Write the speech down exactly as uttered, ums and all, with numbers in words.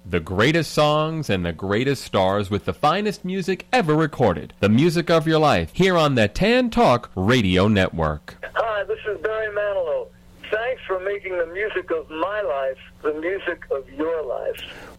The greatest songs and the greatest stars with the finest music ever recorded. The music of your life, here on the Tan Talk Radio Network. Hi, this is Barry Manilow. Thanks for making the music of my life the music of your life.